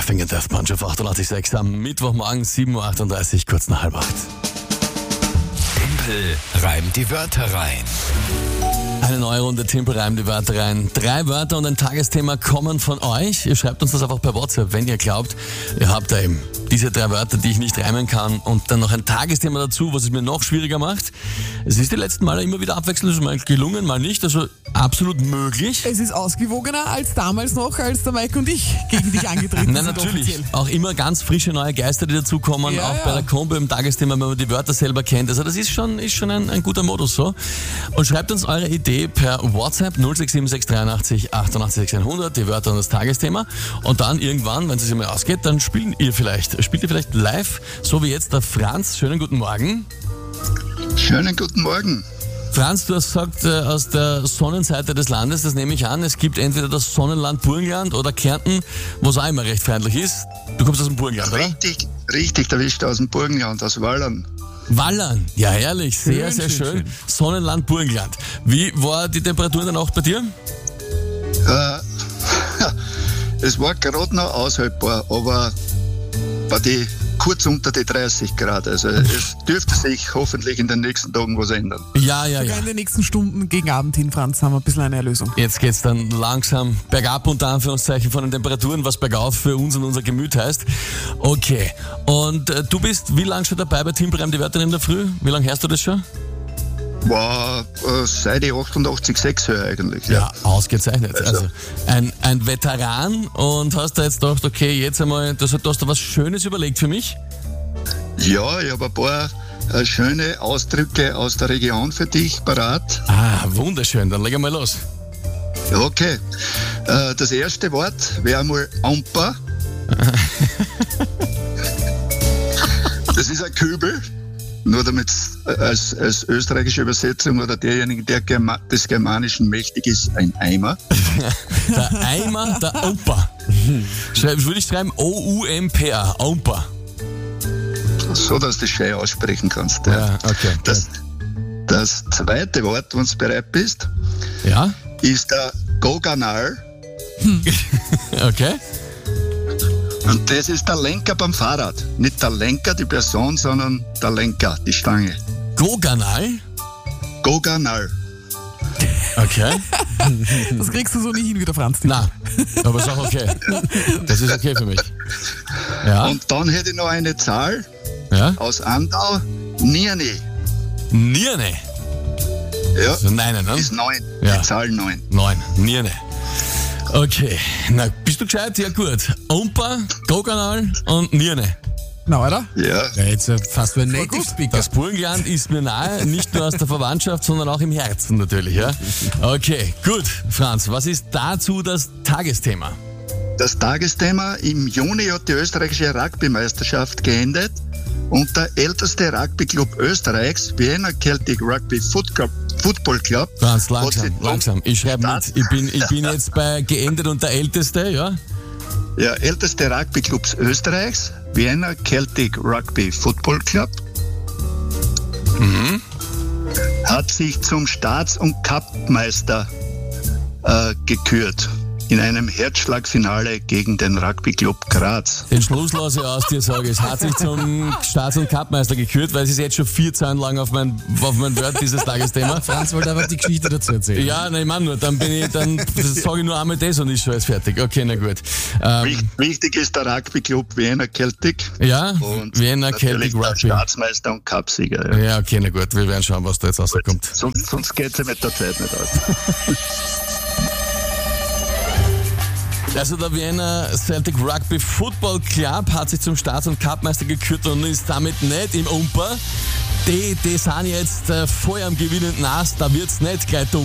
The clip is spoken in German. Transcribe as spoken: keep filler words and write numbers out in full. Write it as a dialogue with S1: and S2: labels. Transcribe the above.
S1: Finger Death Punch auf achtundachtzig Komma sechs am Mittwochmorgen, sieben Uhr achtunddreißig, kurz nach halb acht.
S2: Tempel reimt die Wörter rein.
S1: Eine neue Runde Tempel reimt die Wörter rein. Drei Wörter und ein Tagesthema kommen von euch. Ihr schreibt uns das einfach per WhatsApp, wenn ihr glaubt, ihr habt da eben diese drei Wörter, die ich nicht reimen kann, und dann noch ein Tagesthema dazu, was es mir noch schwieriger macht. Es ist die letzten Male immer wieder abwechselnd, es ist mal gelungen, mal nicht, also absolut möglich.
S3: Es ist ausgewogener als damals noch, als der Mike und ich gegen dich angetreten
S1: Nein,
S3: sind.
S1: natürlich.
S3: Offiziell.
S1: Auch immer ganz frische neue Geister, die dazukommen,
S3: Ja,
S1: auch
S3: ja.
S1: bei der Combo im Tagesthema, wenn man die Wörter selber kennt. Also das ist schon, ist schon ein, ein guter Modus so. Und schreibt uns eure Idee per WhatsApp null sechs sieben sechs dreiundachtzig achtundachtzig sechshundert, die Wörter und das Tagesthema. Und dann irgendwann, wenn es sich mal ausgeht, dann spielen ihr vielleicht, spielt ihr vielleicht live, so wie jetzt der Franz. Schönen guten Morgen.
S4: Schönen guten Morgen.
S1: Franz, du hast gesagt, äh, aus der Sonnenseite des Landes, das nehme ich an, es gibt entweder das Sonnenland Burgenland oder Kärnten, wo es auch immer recht feindlich ist. Du kommst aus dem Burgenland, oder?
S4: Richtig, richtig, da bist du aus dem Burgenland, aus Wallern.
S1: Wallern, ja herrlich, sehr,
S3: Schön,
S1: sehr schön.
S3: schön, schön.
S1: Sonnenland Burgenland. Wie war die Temperatur in der Nacht bei dir?
S4: Äh, es war gerade noch aushaltbar, aber bei die kurz unter die dreißig Grad. Also es dürfte sich hoffentlich in den nächsten Tagen was ändern.
S1: Ja, ja, ja.
S3: Sogar in den nächsten Stunden gegen Abend hin, Franz, haben wir ein bisschen eine Erlösung.
S1: Jetzt geht's dann langsam bergab unter Anführungszeichen von den Temperaturen, was bergauf für uns und unser Gemüt heißt. Okay, und äh, du bist wie lange schon dabei bei Tempel reimt die Wörter in der Früh? Wie lange hörst du das schon?
S4: War äh, seit die achtundachtzig Komma sechs höre eigentlich.
S1: Ja, ausgezeichnet.
S4: Also.
S1: Also ein, ein Veteran, und hast da jetzt gedacht, okay, jetzt einmal, du hast, du hast da was Schönes überlegt für mich?
S4: Ja, ich habe ein paar äh, schöne Ausdrücke aus der Region für dich parat.
S1: Ah, wunderschön, dann legen wir los.
S4: Ja, okay. Äh, das erste Wort wäre einmal Amper. Das ist ein Kübel. Nur damit als, als österreichische Übersetzung oder derjenige, der Germa des Germanischen mächtig ist, ein Eimer.
S1: Der Eimer, der Opa. Schreib, würde ich schreiben O U M P A, Opa.
S4: So, dass du das schön aussprechen kannst.
S1: Ja, okay.
S4: Das, das zweite Wort, wenn du bereit bist,
S1: Ja,
S4: ist der Goganal.
S1: okay.
S4: Und das ist der Lenker beim Fahrrad. Nicht der Lenker, die Person, sondern der Lenker, die Stange.
S1: Goganal?
S4: Goganal.
S1: Okay.
S3: Das kriegst du so nicht hin wie der Franz.
S1: Na, aber ist auch okay. Das ist okay für mich. Ja,
S4: Und dann hätte ich noch eine Zahl
S1: ja.
S4: aus Andau. Nierni.
S1: Nirne.
S4: Ja,
S1: Also nein, ne?
S4: ist neun.
S1: Ja.
S4: Die Zahl neun.
S1: Neun. Nirne. Okay. Na, bist du gescheit? Ja, gut. Opa, Goganal und Nirne.
S3: Na, oder?
S4: Ja.
S5: Ja, jetzt äh, fast wie ein
S3: Voll
S5: Native
S3: gut.
S5: Speaker.
S1: Das Burgenland ist mir nahe, nicht nur aus der Verwandtschaft, sondern auch im Herzen natürlich. Ja? Okay, gut. Franz, was ist dazu das Tagesthema?
S4: Das Tagesthema: Im Juni hat die österreichische Rugby-Meisterschaft geendet und der älteste Rugby-Club Österreichs, Vienna Celtic Rugby Foot Club, Football Club,
S1: Franz,
S4: hat
S1: langsam,
S4: sich-
S1: langsam. Ich schreibe mit. Ich bin, ich bin jetzt bei geendet und der Älteste, ja?
S4: ja, älteste Rugby-Clubs Österreichs, Vienna Celtic Rugby Football Club, hat sich zum Staats- und Cupmeister äh, gekürt in einem Herzschlagfinale gegen den Rugby-Club Graz.
S1: Den Schluss lasse ich aus dir, sage ich. Es hat sich zum Staats- und Cupmeister gekürt, weil es ist jetzt schon vier Zeilen lang auf mein, auf mein Word, dieses Tagesthema.
S5: Franz wollte aber die Geschichte dazu erzählen.
S1: Ja, nein, ich meine nur, dann bin ich, dann sage ich nur einmal das und ist schon alles fertig. Okay, na gut. Ähm,
S4: Wich- Wichtig ist der Rugby-Club Vienna Celtic
S1: ja,
S4: und
S1: Vienna
S4: natürlich
S1: Celtic
S4: der
S1: Rugby.
S4: Staatsmeister und Cupsieger. Ja.
S1: Ja, okay, na gut, wir werden schauen, was da jetzt rauskommt.
S4: Sonst, sonst geht es mit der Zeit nicht aus.
S1: Also der Vienna Celtic Rugby Football Club hat sich zum Staats- und Cupmeister gekürt und ist damit nicht im Umper. Die, die sind jetzt äh, voll am gewinnenden Ast, da wird's nicht gleich dumm.